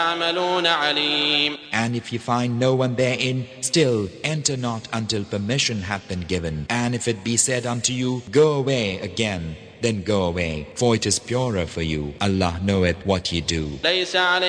تعملون عليم. And if you find no one therein, still enter not until permission hath been given. And if it be said unto you, go away again, then go away, for it is purer for you. Allah knoweth what ye do. ليس عليكم